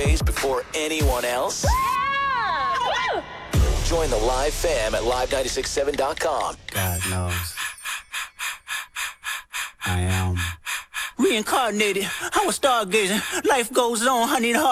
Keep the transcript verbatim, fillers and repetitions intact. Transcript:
ways before anyone else? Yeah! Join the Live fam at live nine six seven dot com. God knows. I am reincarnated. I was stargazing. Life goes on. I need a